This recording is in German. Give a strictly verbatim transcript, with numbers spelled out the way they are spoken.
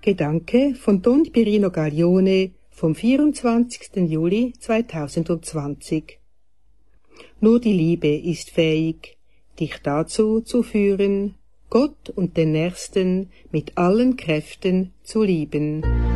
Gedanke von Don Pirino Gaglione vom vierundzwanzigsten Juli zweitausendzwanzig. Nur die Liebe ist fähig, dich dazu zu führen, Gott und den Nächsten mit allen Kräften zu lieben.